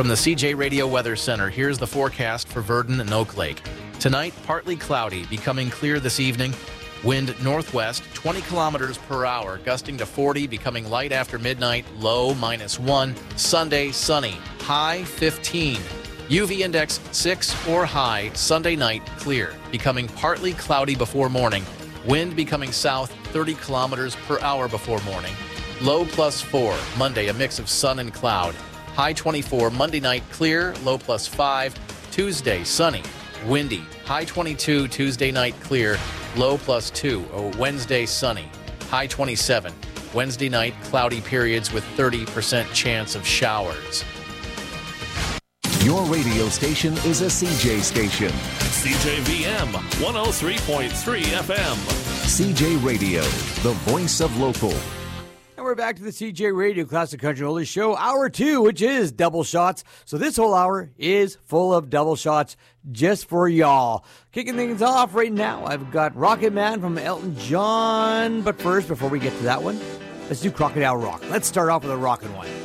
From the CJ Radio Weather Center, here's the forecast for Verdon and Oak Lake. Tonight, partly cloudy, becoming clear this evening. Wind northwest, 20 kilometers per hour, gusting to 40, becoming light after midnight, low -1. Sunday, sunny, high 15. UV index 6 or high. Sunday night, clear, becoming partly cloudy before morning. Wind becoming south, 30 kilometers per hour before morning. Low +4. Monday, a mix of sun and cloud. High 24. Monday night, clear, low +5. Tuesday, sunny, windy. High 22. Tuesday night, clear, low +2. Wednesday, sunny. High 27. Wednesday night, cloudy periods with 30% chance of showers. Your radio station is a CJ station. CJVM 103.3 FM. CJ Radio, the voice of local. And we're back to the CJ Radio Classic Country Oldies Show, Hour 2, which is double shots. So this whole hour is full of double shots just for y'all. Kicking things off right now, I've got Rocket Man from Elton John. But first, before we get to that one, let's do Crocodile Rock. Let's start off with a rockin' one.